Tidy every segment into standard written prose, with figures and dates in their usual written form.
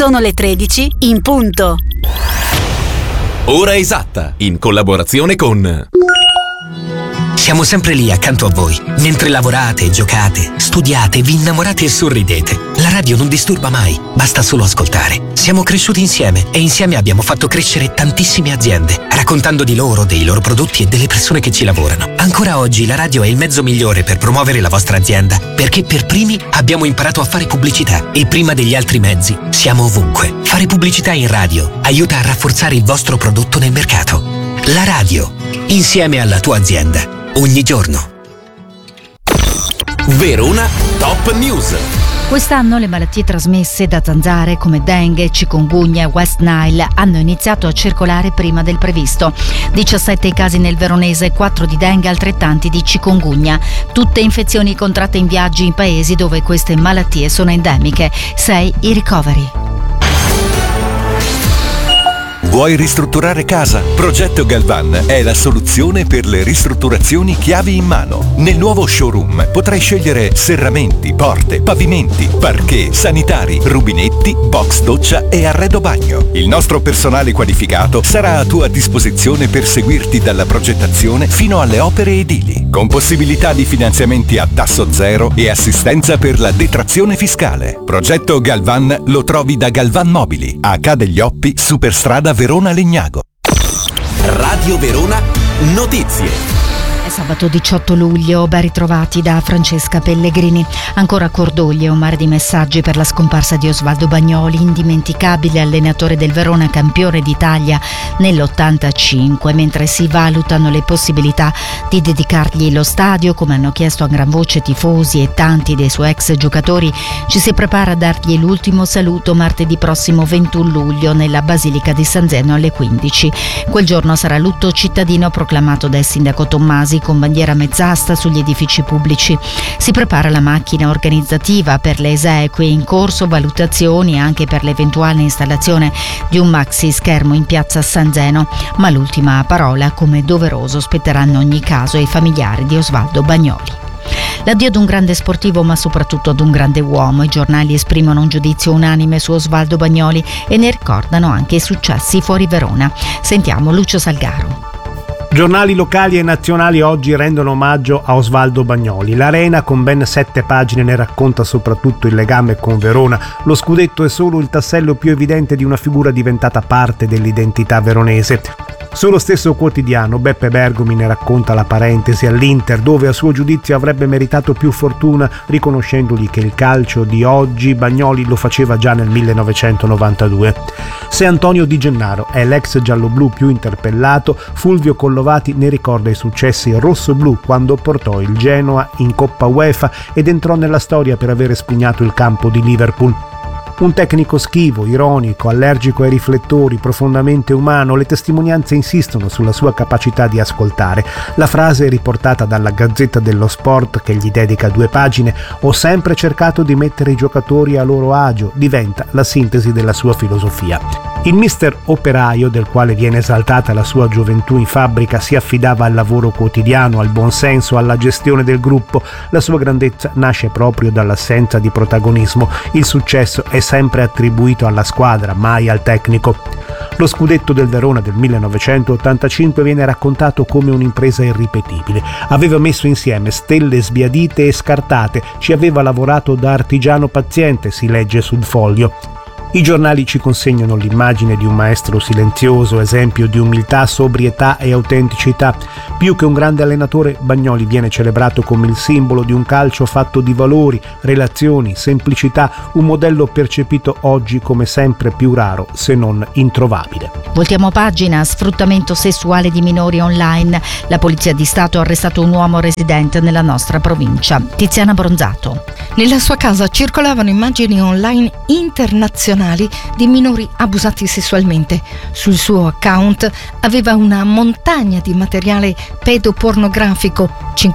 Sono le 13 in punto. Ora esatta, in collaborazione con... Siamo sempre lì accanto a voi, mentre lavorate, giocate, studiate, vi innamorate e sorridete. La radio non disturba mai, basta solo ascoltare. Siamo cresciuti insieme e insieme abbiamo fatto crescere tantissime aziende, raccontando di loro, dei loro prodotti e delle persone che ci lavorano. Ancora oggi la radio è il mezzo migliore per promuovere la vostra azienda, perché per primi abbiamo imparato a fare pubblicità e prima degli altri mezzi siamo ovunque. Fare pubblicità in radio aiuta a rafforzare il vostro prodotto nel mercato. La radio, insieme alla tua azienda. Ogni giorno. Verona Top News. Quest'anno le malattie trasmesse da zanzare come dengue, chikungunya e West Nile hanno iniziato a circolare prima del previsto. 17 i casi nel veronese, 4 di dengue, altrettanti di chikungunya. Tutte infezioni contratte in viaggi in paesi dove queste malattie sono endemiche. 6 i ricoveri. Vuoi ristrutturare casa? Progetto Galvan è la soluzione per le ristrutturazioni chiavi in mano. Nel nuovo showroom potrai scegliere serramenti, porte, pavimenti, parquet, sanitari, rubinetti, box doccia e arredo bagno. Il nostro personale qualificato sarà a tua disposizione per seguirti dalla progettazione fino alle opere edili, con possibilità di finanziamenti a tasso zero e assistenza per la detrazione fiscale. Progetto Galvan lo trovi da Galvan Mobili, a Ca' degli Oppi, Superstrada Verona Legnago. Radio Verona Notizie. È sabato 18 luglio, ben ritrovati da Francesca Pellegrini. Ancora cordoglio e un mare di messaggi per la scomparsa di Osvaldo Bagnoli, indimenticabile allenatore del Verona, campione d'Italia nell'85, mentre si valutano le possibilità di dedicargli lo stadio, come hanno chiesto a gran voce tifosi e tanti dei suoi ex giocatori. Ci si prepara a dargli l'ultimo saluto martedì prossimo 21 luglio nella Basilica di San Zeno alle 15. Quel giorno sarà lutto cittadino proclamato dal sindaco Tommasi con bandiera mezz'asta sugli edifici pubblici. Si prepara la macchina organizzativa per le esequie, in corso valutazioni anche per l'eventuale installazione di un maxi schermo in piazza San Zeno, ma l'ultima parola, come doveroso, spetterà in ogni caso ai familiari di Osvaldo Bagnoli. L'addio ad un grande sportivo, ma soprattutto ad un grande uomo. I giornali esprimono un giudizio unanime su Osvaldo Bagnoli e ne ricordano anche i successi fuori Verona. Sentiamo Lucio Salgaro. Giornali locali e nazionali oggi rendono omaggio a Osvaldo Bagnoli. L'Arena, con ben 7 pagine, ne racconta soprattutto il legame con Verona. Lo scudetto è solo il tassello più evidente di una figura diventata parte dell'identità veronese. Sullo stesso quotidiano Beppe Bergomi ne racconta la parentesi all'Inter, dove a suo giudizio avrebbe meritato più fortuna, riconoscendogli che il calcio di oggi Bagnoli lo faceva già nel 1992. Se Antonio Di Gennaro è l'ex gialloblu più interpellato, Fulvio Collovati ne ricorda i successi rossoblù quando portò il Genoa in Coppa UEFA ed entrò nella storia per aver spugnato il campo di Liverpool. Un tecnico schivo, ironico, allergico ai riflettori, profondamente umano, le testimonianze insistono sulla sua capacità di ascoltare. La frase riportata dalla Gazzetta dello Sport, che gli dedica 2 pagine, «Ho sempre cercato di mettere i giocatori a loro agio», diventa la sintesi della sua filosofia. Il mister operaio, del quale viene esaltata la sua gioventù in fabbrica, si affidava al lavoro quotidiano, al buonsenso, alla gestione del gruppo. La sua grandezza nasce proprio dall'assenza di protagonismo. Il successo è sempre attribuito alla squadra, mai al tecnico. Lo scudetto del Verona del 1985 viene raccontato come un'impresa irripetibile. Aveva messo insieme stelle sbiadite e scartate, ci aveva lavorato da artigiano paziente, si legge sul foglio. I giornali ci consegnano l'immagine di un maestro silenzioso, esempio di umiltà, sobrietà e autenticità. Più che un grande allenatore, Bagnoli viene celebrato come il simbolo di un calcio fatto di valori, relazioni, semplicità, un modello percepito oggi come sempre più raro, se non introvabile. Voltiamo pagina. Sfruttamento sessuale di minori online. La Polizia di Stato ha arrestato un uomo residente nella nostra provincia. Tiziana Bronzato. Nella sua casa circolavano immagini online internazionali di minori abusati sessualmente. Sul suo account aveva una montagna di materiale pedopornografico,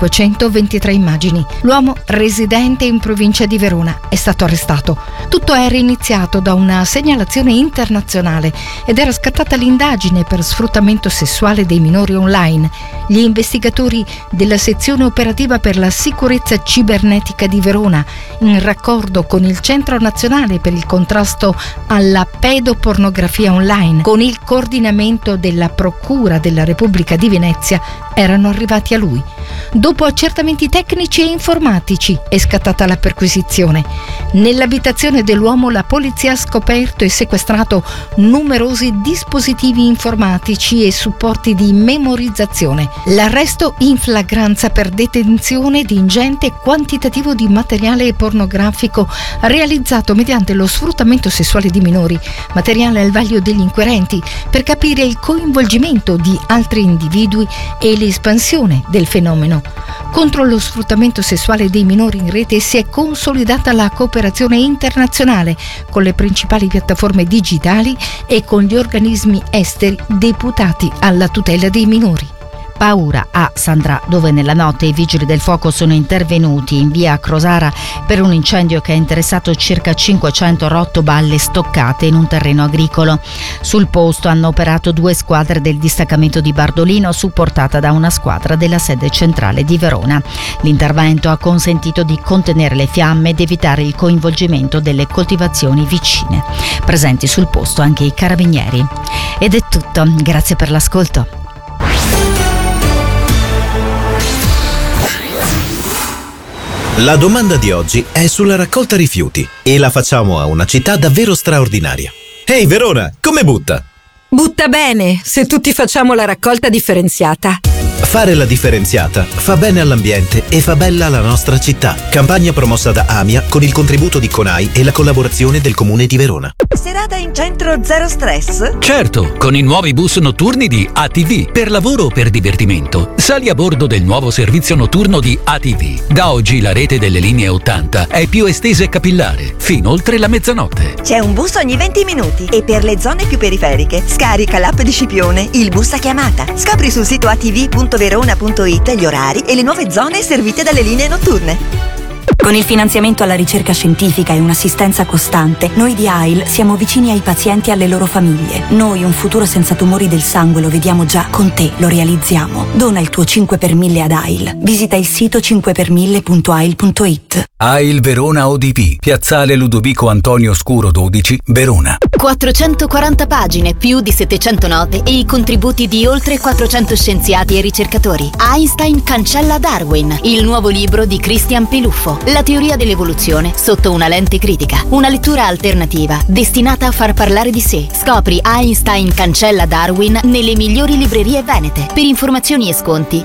523 immagini. L'uomo, residente in provincia di Verona, è stato arrestato. Tutto era iniziato da una segnalazione internazionale ed era scattata l'indagine per sfruttamento sessuale dei minori online. Gli investigatori della sezione operativa per la sicurezza cibernetica di Verona, in raccordo con il Centro Nazionale per il Contrasto alla pedopornografia online, con il coordinamento della Procura della Repubblica di Venezia, erano arrivati a lui. Dopo accertamenti tecnici e informatici è scattata la perquisizione. Nell'abitazione dell'uomo la polizia ha scoperto e sequestrato numerosi dispositivi informatici e supporti di memorizzazione. L'arresto in flagranza per detenzione di ingente quantitativo di materiale pornografico realizzato mediante lo sfruttamento sessuale di minori, materiale al vaglio degli inquirenti per capire il coinvolgimento di altri individui e l'espansione del fenomeno. Contro lo sfruttamento sessuale dei minori in rete si è consolidata la cooperazione internazionale con le principali piattaforme digitali e con gli organismi esteri deputati alla tutela dei minori. Paura a Sandra, dove nella notte i vigili del fuoco sono intervenuti in via Crosara per un incendio che ha interessato circa 500 rottoballe stoccate in un terreno agricolo. Sul posto hanno operato 2 squadre del distaccamento di Bardolino, supportata da una squadra della sede centrale di Verona. L'intervento ha consentito di contenere le fiamme ed evitare il coinvolgimento delle coltivazioni vicine. Presenti sul posto anche i carabinieri. Ed è tutto, grazie per l'ascolto. La domanda di oggi è sulla raccolta rifiuti e la facciamo a una città davvero straordinaria. Ehi Verona, come butta? Butta bene, se tutti facciamo la raccolta differenziata. Fare la differenziata fa bene all'ambiente e fa bella la nostra città. Campagna promossa da AMIA con il contributo di CONAI e la collaborazione del Comune di Verona. Serata in centro zero stress? Certo, con i nuovi bus notturni di ATV, per lavoro o per divertimento. Sali a bordo del nuovo servizio notturno di ATV. Da oggi la rete delle linee 80 è più estesa e capillare, fino oltre la mezzanotte. C'è un bus ogni 20 minuti e per le zone più periferiche scarica l'app di Scipione, il bus a chiamata. Scopri sul sito atv.verona.it gli orari e le nuove zone servite dalle linee notturne. Con il finanziamento alla ricerca scientifica e un'assistenza costante, noi di AIL siamo vicini ai pazienti e alle loro famiglie. Noi un futuro senza tumori del sangue lo vediamo già, con te lo realizziamo. Dona il tuo 5 per 1000 ad AIL. Visita il sito 5per1000.ail.it. AIL Verona ODP, Piazzale Ludovico Antonio Scuro 12, Verona. 440 pagine, più di 700 note e i contributi di oltre 400 scienziati e ricercatori. Einstein cancella Darwin, il nuovo libro di Christian Peluffo. La teoria dell'evoluzione sotto una lente critica. Una lettura alternativa destinata a far parlare di sé. Scopri Einstein cancella Darwin nelle migliori librerie venete. Per informazioni e sconti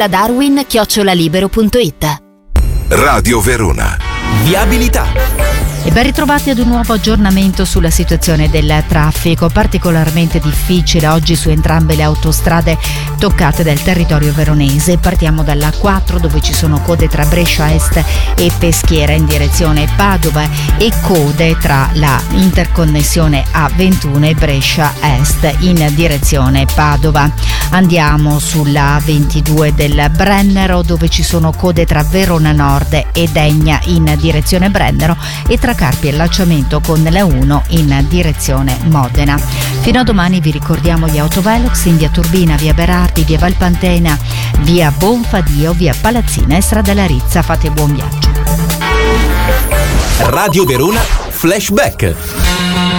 cancelladarwin@libero.it. Radio Verona. Viabilità. E ben ritrovati ad un nuovo aggiornamento sulla situazione del traffico, particolarmente difficile oggi su entrambe le autostrade toccate del territorio veronese. Partiamo dalla 4, dove ci sono code tra Brescia Est e Peschiera in direzione Padova e code tra la interconnessione A21 e Brescia Est in direzione Padova. Andiamo sulla 22 del Brennero, dove ci sono code tra Verona Nord e Degna in direzione Brennero e tra Carpi e allacciamento con la 1 in direzione Modena. Fino a domani vi ricordiamo gli autovelox in via Turbina, via Berardi, via Valpantena, via Bonfadio, via Palazzina e strada Larizza. Fate buon viaggio. Radio Verona Flashback.